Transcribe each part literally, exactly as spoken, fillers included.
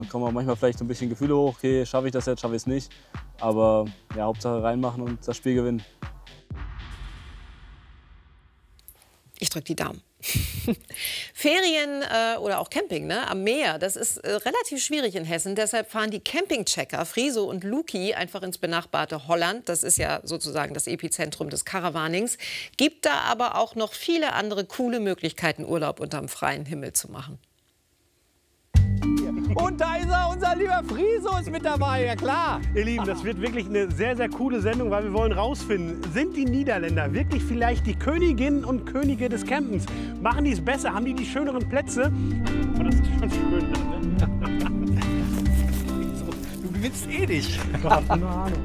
Da kommen auch manchmal vielleicht so ein bisschen Gefühle hoch, okay, schaffe ich das jetzt, schaffe ich es nicht. Aber ja, Hauptsache reinmachen und das Spiel gewinnen. Ich drücke die Daumen. Ferien äh, oder auch Camping, ne, am Meer, das ist äh, relativ schwierig in Hessen. Deshalb fahren die Campingchecker Friso und Luki einfach ins benachbarte Holland. Das ist ja sozusagen das Epizentrum des Caravanings. Gibt da aber auch noch viele andere coole Möglichkeiten, Urlaub unterm freien Himmel zu machen. Und da ist er, unser lieber Friso ist mit dabei, ja klar. Ihr Lieben, das wird wirklich eine sehr, sehr coole Sendung, weil wir wollen rausfinden, sind die Niederländer wirklich vielleicht die Königinnen und Könige des Campens? Machen die es besser? Haben die die schöneren Plätze? Oh, das ist schon schön. Ne? Du gewinnst eh nicht. Keine Ahnung.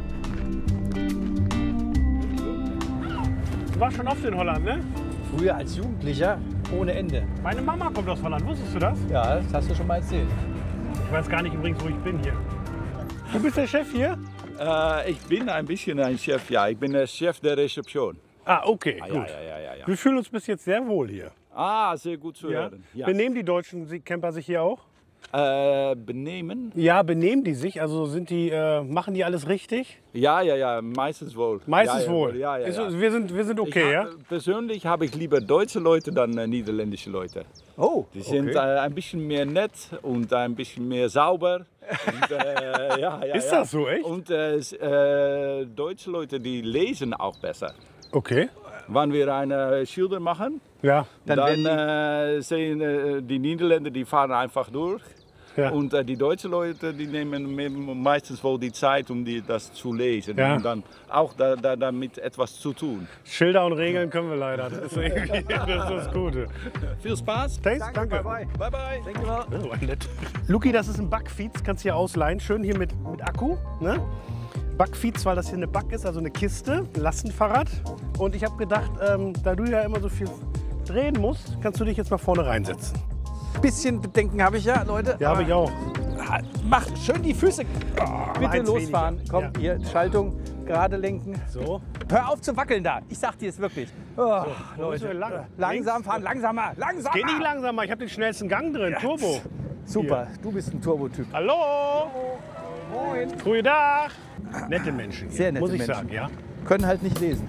Du warst schon oft in Holland, ne? Früher als Jugendlicher ohne Ende. Meine Mama kommt aus Holland, wusstest du das? Ja, das hast du schon mal erzählt. Ich weiß gar nicht übrigens, wo ich bin hier. Du bist der Chef hier? Äh, ich bin ein bisschen ein Chef, ja. Ich bin der Chef der Rezeption. Ah, okay, Ah, gut. ja, ja, ja, ja. Wir fühlen uns bis jetzt sehr wohl hier. Ah, sehr gut zu Ja. hören. Ja. Benehmen die deutschen Camper sich hier auch? Äh, benehmen? Ja, benehmen die sich? Also sind die, äh, machen die alles richtig? Ja, ja, ja, meistens wohl. Meistens ja, ja, wohl. Ja, ja, Ist, ja. Wir, sind, wir sind okay, ich ja? hab, persönlich habe ich lieber deutsche Leute dann äh, niederländische Leute. Oh, Die sind okay. äh, ein bisschen mehr nett und ein bisschen mehr sauber. Und, äh, ja, ja, Ist ja. das so, echt? Und äh, s- äh, deutsche Leute, die lesen auch besser. Okay. Wenn wir eine Schilder machen, Ja. dann, Dann äh, sehen äh, die Niederländer, die fahren einfach durch. Ja. Und äh, die deutschen Leute, die nehmen me- meistens wohl die Zeit, um die, das zu lesen. Ja. Und dann auch da, da, damit etwas zu tun. Schilder und Regeln können wir leider. Das ist, irgendwie, das, ist das Gute. Viel Spaß. Thanks, danke. Bye, Bye, bye. Oh, nett. Luki, das ist ein Backfiets, kannst du hier ausleihen. Schön hier mit, mit Akku. Ne? Backfiets, weil das hier eine Back ist, also eine Kiste, ein Lastenfahrrad. Und ich habe gedacht, ähm, da du ja immer so viel drehen musst, kannst du dich jetzt mal vorne reinsetzen. Bisschen Bedenken habe ich ja, Leute. Ja, habe ich auch. Mach schön die Füße. Bitte eins losfahren. weniger. Komm, Ja. hier, Schaltung, gerade lenken. So. Hör auf zu wackeln da. Ich sag dir es wirklich. Oh, Wo müssen wir Leute, lang? langsam Links? fahren, langsamer, langsamer. Geh nicht langsamer, ich habe den schnellsten Gang drin, Turbo. Super, du bist ein Turbotyp. Hallo. Moin. Guten Tag. Nette Menschen hier, Sehr nette muss ich Menschen. sagen, ja. Können halt nicht lesen.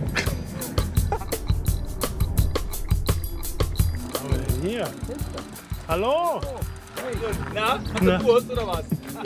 Was haben wir denn hier? Hallo. Na, Na? Durst oder was?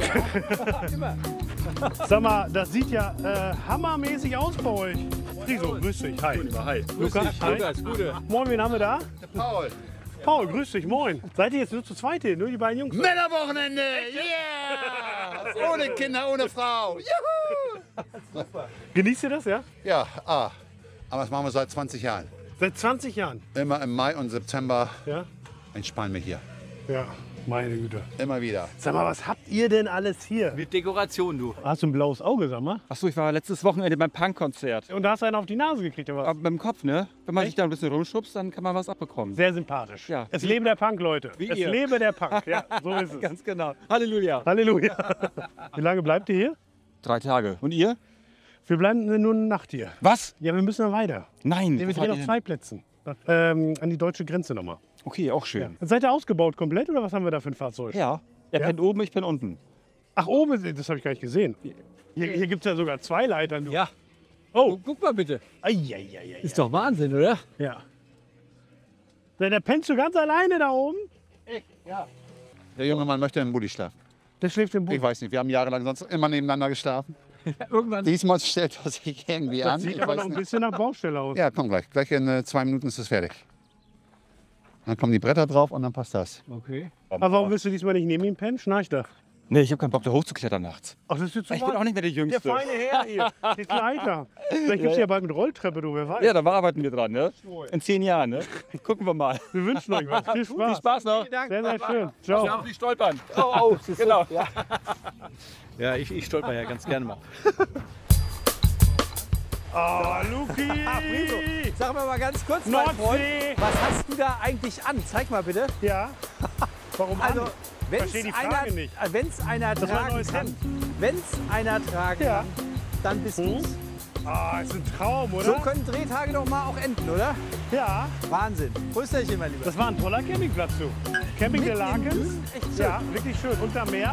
Sag mal, das sieht ja äh, hammermäßig aus bei euch. Friso, grüß dich. Hi. Hi. Lukas, hi. Lukas, Gute. Moin, wen haben wir da? Paul. Paul, grüß dich, moin. Seid ihr jetzt nur zu zweit hier, nur die beiden Jungs? Männerwochenende! Yeah! Ohne Kinder, ohne Frau. Juhu! Genießt ihr das, ja? Ja, ah, aber das machen wir seit zwanzig Jahren. Seit zwanzig Jahren. Immer im Mai und September Ja? entspannen wir hier. Ja, meine Güte. Immer wieder. Sag mal, was habt ihr denn alles hier? Mit Dekoration, du. Hast du ein blaues Auge, sag mal? Achso, ich war letztes Wochenende beim Punkkonzert. Und da hast du einen auf die Nase gekriegt, oder was? Aber mit dem Kopf, ne? Wenn man Echt? sich da ein bisschen rumschubst, dann kann man was abbekommen. Sehr sympathisch. Ja. Es lebe der Punk, Leute. Wie es ihr. lebe der Punk. Ja, so ist es. Ganz genau. Halleluja. Halleluja. Wie lange bleibt ihr hier? Drei Tage. Und ihr? Wir bleiben nur eine Nacht hier. Was? Ja, wir müssen dann weiter. Nein. Nee, wir wo fahrt drehen auf ihr zwei Plätzen. Ähm, an die deutsche Grenze nochmal. hin? Okay, auch schön. Seid ihr ausgebaut komplett oder was haben wir da für ein Fahrzeug? Ja. Er Ja? pennt oben, ich penn unten. Ach, oben, ist- das habe ich gar nicht gesehen. Hier, hier gibt es ja sogar zwei Leitern. Du. Ja. Oh, Guck mal bitte. Eieieiei. Ist doch Wahnsinn, oder? Ja. Der, der pennst du ganz alleine da oben? Der junge Mann möchte im Bulli schlafen. Der schläft im Bus. Ich weiß nicht, wir haben jahrelang sonst immer nebeneinander geschlafen. Irgendwann. Diesmal stellt er sich irgendwie Das an. sieht Ich aber weiß noch ein nicht. bisschen nach Baustelle aus. Ja, komm gleich. Gleich in äh, zwei Minuten ist es fertig. Dann kommen die Bretter drauf und dann passt das. Okay. Aber warum willst du diesmal nicht neben ihm pennen? Schnarcht er. Nee, ich habe keinen Bock, da hochzuklettern nachts. Ach, das ist jetzt zu Ich bin weit. auch nicht mehr der Der Jüngste. feine Herr hier. Ist Leiter. Vielleicht gibt es ja bald mit Rolltreppe, du, wer weiß. Ja, da arbeiten wir dran, ne? In zehn Jahren, ne? Gucken wir mal. Wir wünschen euch was. Viel Viel Spaß. Spaß noch. Sehr, sehr schön. Ciao. Darf nicht stolpern. Oh, oh, genau. Ja, ich, ich stolper ja ganz gerne mal. Oh, Luki. Sag mir mal ganz kurz, mein Freund, Nordsee. was hast du da eigentlich an? Zeig mal bitte. Ja. Warum Also, an? wenn Versteh es die einer, Frage nicht. äh, wenn's einer Das war ein tragen neues kann, Hemd. wenn's einer tragen Ja. kann, dann bist du's. Ah, ist ein Traum, oder? So können Drehtage doch mal auch enden, oder? Ja. Wahnsinn. Grüß dich, mein Lieber. Das war ein toller Campingplatz, du. Camping der Mitten im Lakens. Grün, echt schön. Ja, wirklich schön. Unterm Meer.